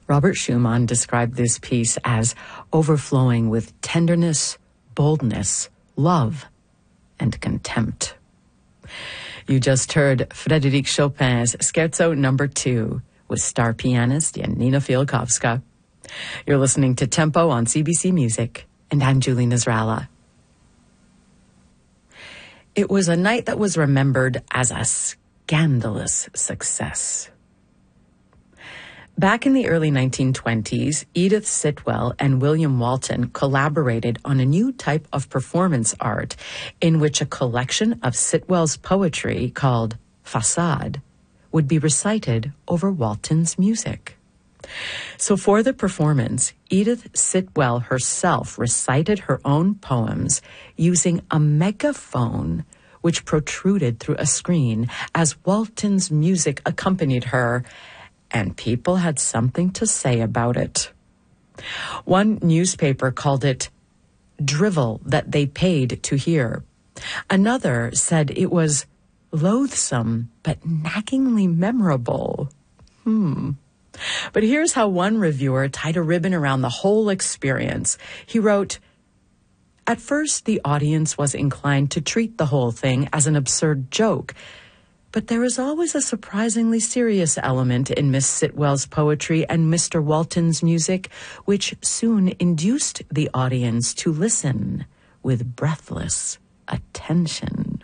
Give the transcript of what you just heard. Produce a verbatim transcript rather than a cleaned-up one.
Robert Schumann described this piece as overflowing with tenderness, boldness, love, and contempt. You just heard Frédéric Chopin's Scherzo number two with star pianist Janina Fialkowska. You're listening to Tempo on C B C Music, and I'm Julie Nasrallah. It was a night that was remembered as a scandalous success. Back in the early nineteen twenties, Edith Sitwell and William Walton collaborated on a new type of performance art in which a collection of Sitwell's poetry called Façade would be recited over Walton's music. So for the performance, Edith Sitwell herself recited her own poems using a megaphone which protruded through a screen as Walton's music accompanied her, and people had something to say about it. One newspaper called it drivel that they paid to hear. Another said it was loathsome but naggingly memorable. Hmm. But here's how one reviewer tied a ribbon around the whole experience. He wrote, "At first, the audience was inclined to treat the whole thing as an absurd joke, but there is always a surprisingly serious element in Miss Sitwell's poetry and Mister Walton's music, which soon induced the audience to listen with breathless attention."